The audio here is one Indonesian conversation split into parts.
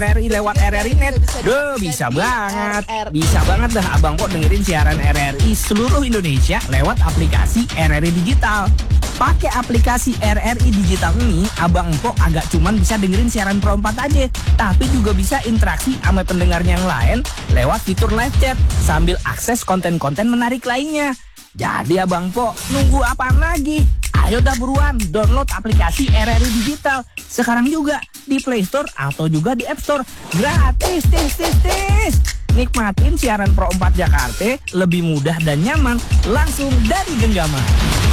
RRI lewat RRI Net. Duh, bisa banget. Bisa banget dah Abang Po dengerin siaran RRI seluruh Indonesia lewat aplikasi RRI Digital. Pakai aplikasi RRI Digital ini, Abang Po agak cuman bisa dengerin siaran Pro 4 aja, tapi juga bisa interaksi sama pendengarnya yang lain lewat fitur live chat sambil akses konten-konten menarik lainnya. Jadi Abang Po, nunggu apaan lagi? Ayo dah buruan download aplikasi RRI Digital sekarang juga di Play Store atau juga di App Store. Gratis, tis. Nikmatin siaran Pro 4 Jakarta lebih mudah dan nyaman langsung dari genggaman.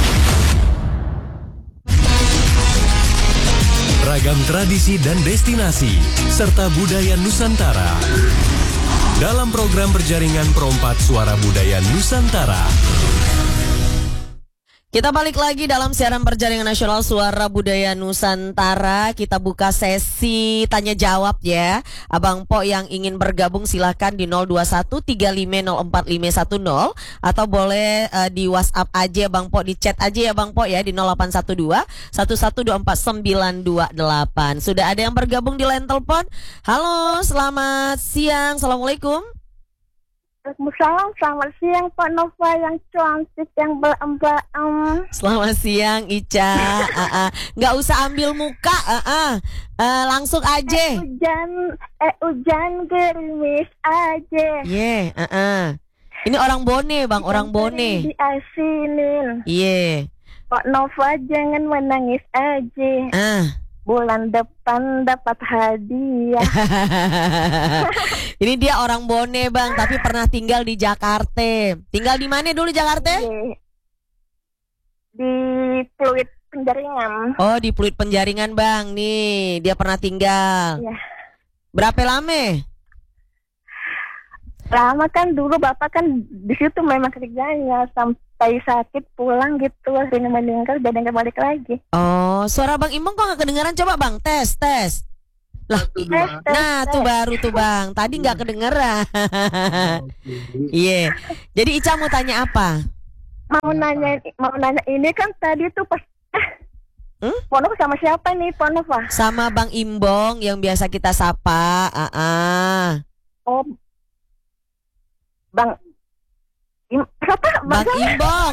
Ragam tradisi dan destinasi serta budaya Nusantara dalam program berjaringan Pro 4 Suara Budaya Nusantara. Kita balik lagi dalam siaran perjaringan nasional Suara Budaya Nusantara. Kita buka sesi tanya jawab ya. Abang Po yang ingin bergabung silahkan di 02135045510 atau boleh di WhatsApp aja Bang Po, di chat aja ya Bang Po ya di 0812 1124928. Sudah ada yang bergabung di line telepon. Halo, selamat siang. Assalamualaikum. Waalaikumsalam, selamat siang Pak Nova yang cantik, yang mbak. Selamat siang Ica. Nggak usah ambil muka, langsung aja. Hujan gerimis aja. Ini orang Bone Bang, orang Bone. Diasinin. Pak Nova jangan menangis aja. Bulan depan dapat hadiah. Ini dia orang Bone Bang, tapi pernah tinggal di Jakarta. Tinggal di mana dulu Jakarta? Di Pluit Penjaringan. Oh, di Pluit Penjaringan Bang. Nih, dia pernah tinggal. Iya. Berapa lama? Lama kan, dulu Bapak kan di situ memang kerjanya sampai sakit pulang gitu, akhirnya meninggal, jadi nggak balik lagi. Oh, suara Bang Imbong kok nggak kedengeran? Coba Bang, tes. Lah, nah tuh baru tuh Bang. Tadi nggak kedengeran. Iya. Jadi Ica mau tanya apa? Mau nanya ini kan tadi tuh pas Ponova sama siapa nih Ponova? Sama Bang Imbong yang biasa kita sapa. Oh, siapa? Bang Imbong.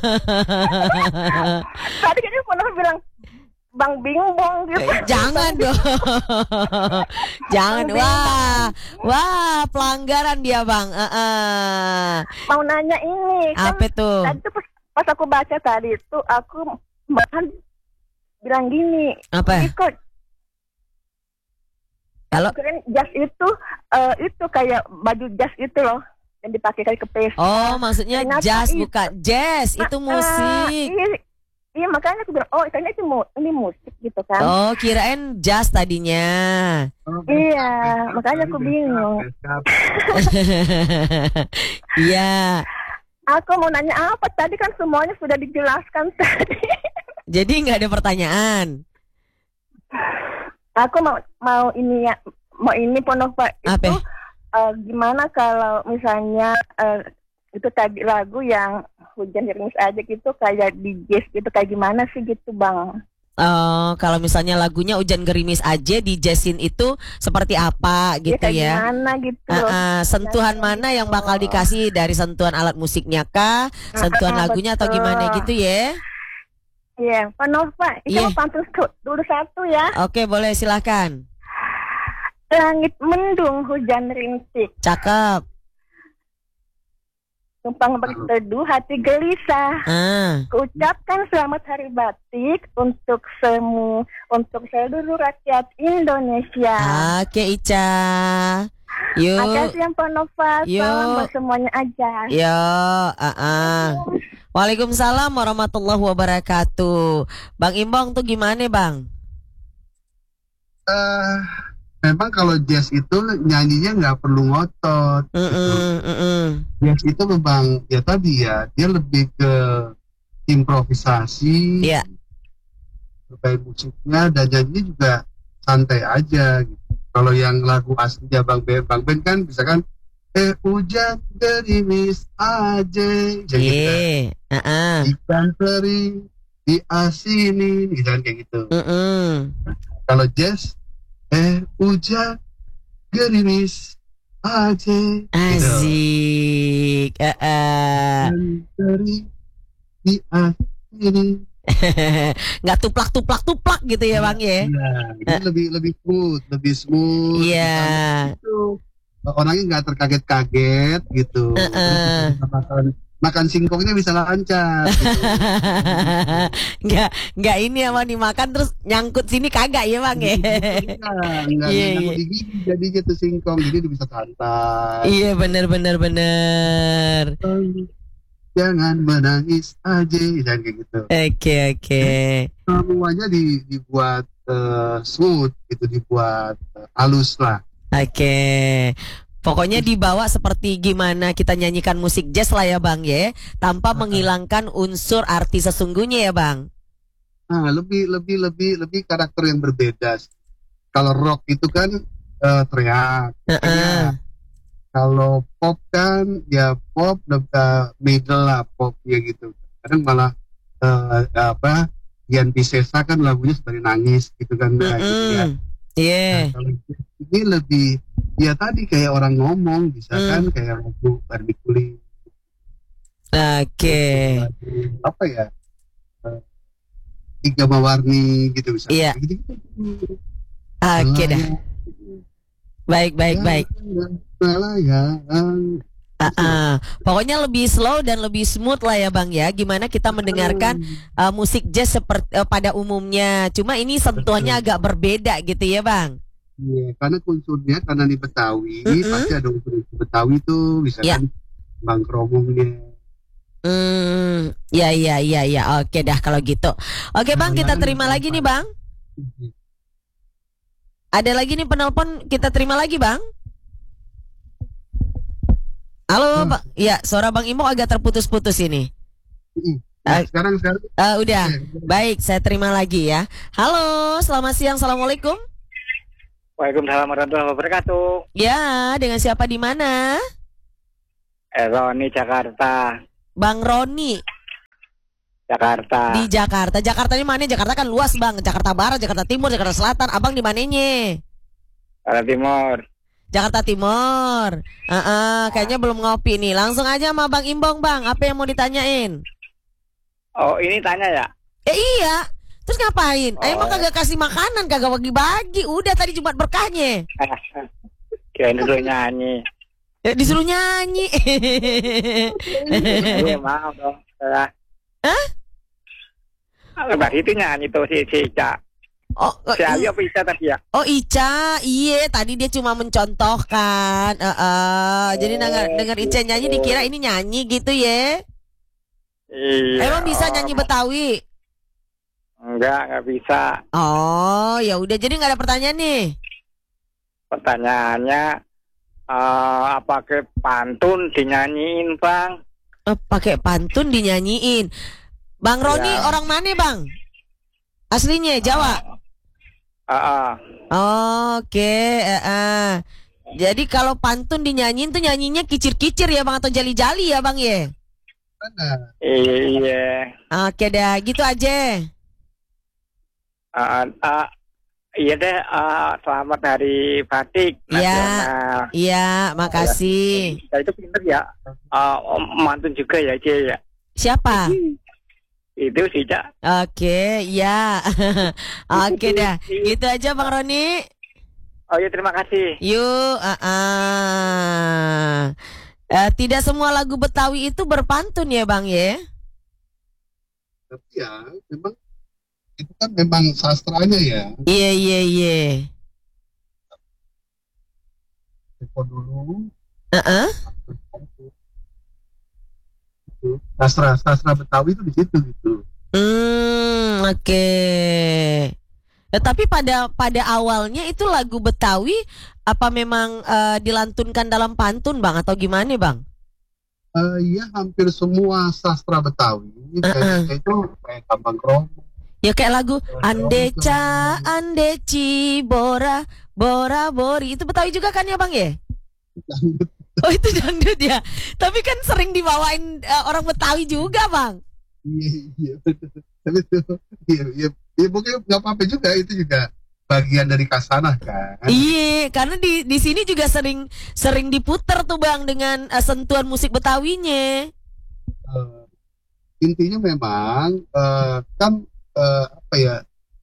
Tadi kan Ponova bilang Bang Bingbong gitu. Jangan dong. Jangan. Wah, pelanggaran dia Bang. Mau nanya ini. Apa kan, tuh? Tadi tuh pas aku baca tadi itu aku bahkan bilang gini. Apa? Ikut. Kalau keren jas itu kayak baju jas itu loh yang dipakai kayak ke pesta. Oh, maksudnya jazz bukan jazz, itu musik. Iya, makanya aku bilang, oh kayaknya ini musik gitu kan. Oh, kirain jazz tadinya. Iya, makanya aku bingung. Iya. Aku mau nanya apa? Tadi kan semuanya sudah dijelaskan tadi. Jadi nggak ada pertanyaan. Aku mau ini Ponova itu gimana kalau misalnya itu tadi lagu yang hujan gerimis aja gitu kayak di jazz gitu, kayak gimana sih gitu Bang? Oh, kalau misalnya lagunya hujan gerimis aja di jazzin itu seperti apa gitu ya? Gimana gitu? Sentuhan mana yang bakal dikasih dari sentuhan alat musiknya kah? Sentuhan lagunya atau gimana gitu ya? Iya, Ponova, itu pantun dulu satu ya. Oke, boleh silahkan. Langit mendung, hujan rintik. Cakep. Tumpang berteduh, hati gelisah. Ucapkan selamat hari batik untuk seluruh rakyat Indonesia. Oke Ica. Yuk. Makasih yang Ponova. Salam buat semuanya aja. Waalaikumsalam warahmatullahi wabarakatuh. Bang Imbong tuh gimana Bang? Memang kalau jazz itu nyanyinya nggak perlu ngotot. Jazz itu memang ya tadi ya, dia lebih ke improvisasi, berbagai musiknya dan nyanyinya juga santai aja gitu. Kalau yang lagu aslinya Bang Ben kan misalkan hujan gerimis aja, ikan teri diasinin, gitu kayak gitu. Kalau jazz hujan gerimis aja. Asik. Dan dari di akhiri. Nggak tuplak gitu ya Bang ya. Ini lebih smooth. Iya. Gitu. Orangnya nggak terkaget-kaget gitu. Makan singkongnya bisa lancar. Gitu. nggak ini apa dimakan terus nyangkut sini kagak ya Bang ya. Nggak nyangkut di gigi jadinya tuh singkong, jadi bisa santai. Iya benar. Jangan menangis aja, jangan kayak gitu. Oke. Semuanya dibuat smooth gitu, dibuat halus lah. Oke. Pokoknya dibawa seperti gimana kita nyanyikan musik jazz lah ya Bang ya, tanpa menghilangkan unsur arti sesungguhnya ya Bang. Nah, lebih karakter yang berbeda. Kalau rock itu kan teriak. Kalau pop kan ya pop middle lah popnya gitu. Kadang malah Dian Piscesa kan lagunya seperti nangis gitu kan. Gitu ya. Nah, kalau ini lebih ya tadi kayak orang ngomong, bisa kan kayak lagu Barbie Kuling. Oke. Apa ya? Tiga Mawarni gitu bisa. Iya. Gitu. Oke dah. Baik. Pokoknya lebih slow dan lebih smooth lah ya Bang ya. Gimana kita mendengarkan musik jazz seperti pada umumnya. Cuma ini sentuhannya agak berbeda gitu ya Bang. Iya, karena unsurnya karena di Betawi pasti ada unsur Betawi tuh, misalkan Bang Kromongnya. Ya. Oke dah kalau gitu. Oke Bang, kita terima lagi nih Bang. Ada lagi nih penelpon, kita terima lagi Bang. Halo Pak. Ya, suara Bang Imo agak terputus-putus ini. Sekarang. Udah. Baik, saya terima lagi ya. Halo, selamat siang. Assalamualaikum. Waalaikumsalam warahmatullahi wabarakatuh. Ya, dengan siapa di mana? Roni, Jakarta. Bang Roni. Jakarta. Di Jakarta. Jakarta ini mana? Jakarta kan luas Bang. Jakarta Barat, Jakarta Timur, Jakarta Selatan. Abang di mananya? Jakarta Timur. Jakarta Timur. Kayaknya belum ngopi nih. Langsung aja sama Bang Imbong Bang. Apa yang mau ditanyain? Oh, ini tanya ya? Iya. Terus ngapain? Emang kagak kasih makanan, kagak bagi-bagi. Udah tadi Jumat berkahnya. Kirain dulu nyanyi. Disuruh nyanyi. Iya, maaf dong. Hah? Lebar itu nyanyi tuh si Ica. Si Ayu apa Ica tadi ya? Oh Ica, iya tadi dia cuma mencontohkan. Jadi dengar Ica nyanyi dikira ini nyanyi gitu ya? Iya. Emang bisa nyanyi Betawi? Enggak bisa. Oh ya udah, jadi nggak ada pertanyaan nih. Pertanyaannya pakai pantun dinyanyiin Bang? Pakai pantun dinyanyiin. Bang Roni orang mana Bang? Aslinya Jawa. Oke. Jadi kalau pantun dinyanyiin tuh nyanyinya kicir-kicir ya Bang, atau jali-jali ya Bang ya? Iya. Oke dah, gitu aja. Iya deh, selamat hari batik nasional. Iya, makasih. Itu pinter ya, mantun juga ya Cie ya. Siapa? Itu sih Cak. Oke, ya. Oke dah, gitu aja Bang Roni. Oh ya, terima kasih. Yuk, tidak semua lagu Betawi itu berpantun ya Bang ya? Tapi ya, memang itu kan memang sastranya ya. Iya. Tempo dulu. Sastra Betawi itu di situ gitu. Oke. Tapi pada awalnya itu lagu Betawi apa memang dilantunkan dalam pantun Bang atau gimana Bang? Iya, hampir semua sastra Betawi kayak itu kayak Kambang Kromong. Ya kayak lagu Andeca, Andeci, Bora, Bora, Bori. Itu Betawi juga kan ya Bang ya? Oh itu dangdut ya. Tapi kan sering dibawain orang Betawi juga Bang. Iya. Tapi itu iya mungkin nggak apa-apa juga, itu juga bagian dari kasanah kan. Iya, karena di sini juga sering diputer tuh Bang dengan sentuhan musik Betawinya. Intinya memang apa ya,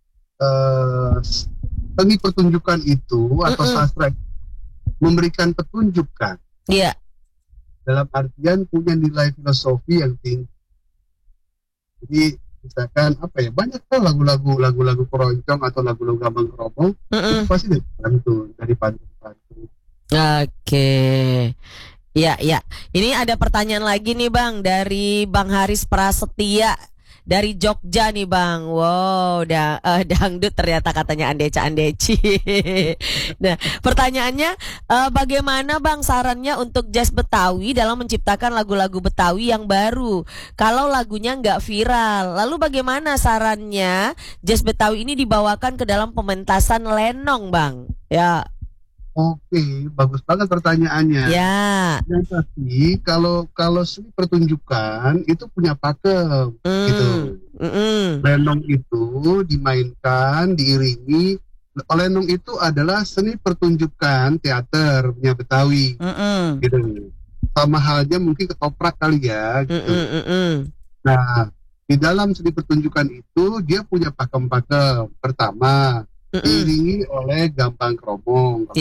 seni pertunjukan itu atau sastra memberikan petunjuk kan. Iya. Dalam artian punya nilai filosofi yang tinggi. Jadi misalkan apa ya, banyak kan lagu-lagu keroncong atau lagu-lagu gambang kromong itu pasti dari pantun. Oke. Ya. Ini ada pertanyaan lagi nih Bang dari Bang Haris Prasetya dari Jogja nih Bang. Wow, dangdut ternyata katanya Andeci. Nah, pertanyaannya bagaimana Bang sarannya untuk jazz Betawi dalam menciptakan lagu-lagu Betawi yang baru? Kalau lagunya nggak viral, lalu bagaimana sarannya jazz Betawi ini dibawakan ke dalam pementasan lenong Bang? Ya. Oke, bagus banget pertanyaannya. Ya. Yang pasti kalau seni pertunjukan itu punya pakem, gitu. Lenong itu dimainkan, diiringi. Lenong itu adalah seni pertunjukan teater punya Betawi, gitu. Sama halnya mungkin ketoprak kali ya, gitu. Nah, di dalam seni pertunjukan itu dia punya pakem-pakem. Pertama, diiringi oleh gambang kromong.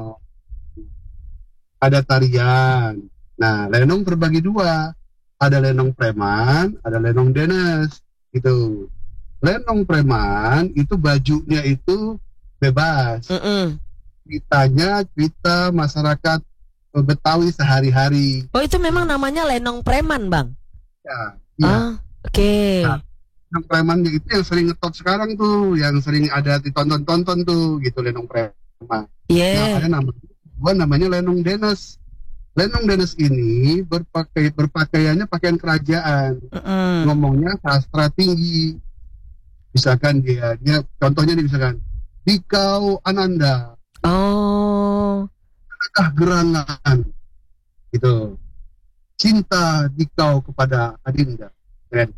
Ada tarian. Nah, lenong terbagi dua. Ada lenong preman, ada lenong denes, gitu. Lenong preman itu bajunya itu bebas. Ceritanya cerita masyarakat Betawi sehari-hari. Oh, itu memang namanya lenong preman, Bang? Ya. Oke. Nah, lenong preman itu yang sering ngetop sekarang tuh, yang sering ada ditonton-tonton tuh, gitu, lenong preman. Nah, ada namanya lenong denes. Lenong denes ini berpakaiannya pakaian kerajaan, ngomongnya sastra tinggi. Misalkan dia contohnya nih, misalkan Dikau Ananda, adakah gerangan, gitu, cinta Dikau kepada Adinda.